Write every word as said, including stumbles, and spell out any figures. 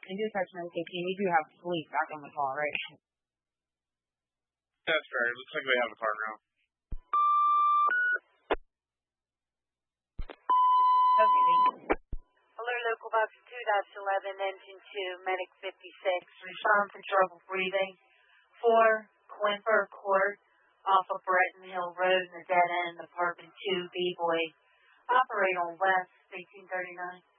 And dispatch nine fifteen, we do have police back on the call, right? That's fair. Looks like we have a car now. Okay, thank you. Alert Local Box two eleven, Engine two, Medic fifty-six, respond for trouble breathing. four, Quimper Court, off of Breton Hill Road in the dead end, apartment two, B-Boy. Operate on West, eighteen thirty-nine.